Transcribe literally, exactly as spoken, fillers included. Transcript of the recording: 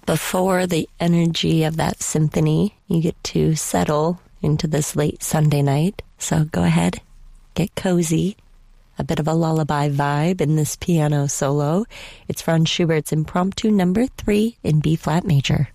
Before the energy of that symphony, you get to settle into this late Sunday night. So go ahead, get cozy. A bit of a lullaby vibe in this piano solo. It's Franz Schubert's Impromptu number three in B-flat major.